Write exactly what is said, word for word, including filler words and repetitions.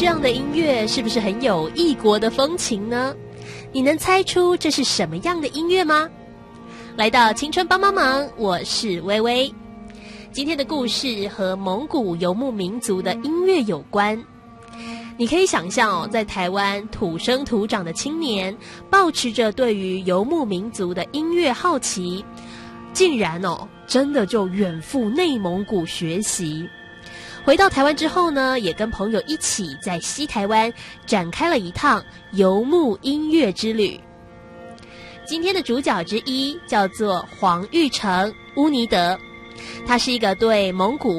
这样的音乐是不是很有异国的风情呢？你能猜出这是什么样的音乐吗？来到青春帮帮忙，我是薇薇。今天的故事和蒙古游牧民族的音乐有关。你可以想象哦，在台湾土生土长的青年，抱持着对于游牧民族的音乐好奇，竟然哦，真的就远赴内蒙古学习。回到台湾之后呢，也跟朋友一起在西台湾展开了一趟游牧音乐之旅。今天的主角之一叫做黄玉成乌尼德，他是一个对蒙古